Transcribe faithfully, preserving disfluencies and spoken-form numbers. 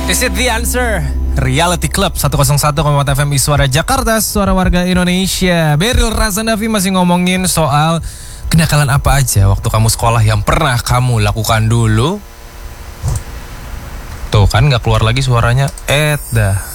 Is it the answer? Reality Club seratus satu koma empat F M Suara Jakarta, suara warga Indonesia. Beril Razandavi masih ngomongin soal kenakalan apa aja waktu kamu sekolah yang pernah kamu lakukan dulu. Tuh kan gak keluar lagi suaranya. Eh dah.